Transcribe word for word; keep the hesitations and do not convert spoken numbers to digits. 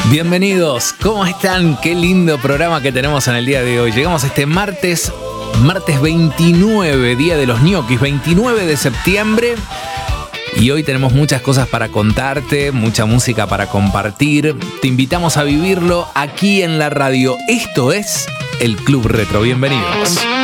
Bienvenidos, ¿cómo están? Qué lindo programa que tenemos en el día de hoy. Llegamos este martes, martes veintinueve, día de los ñoquis, veintinueve de septiembre. Y hoy tenemos muchas cosas para contarte, mucha música para compartir. Te invitamos a vivirlo aquí en la radio. Esto es el Club Retro. Bienvenidos.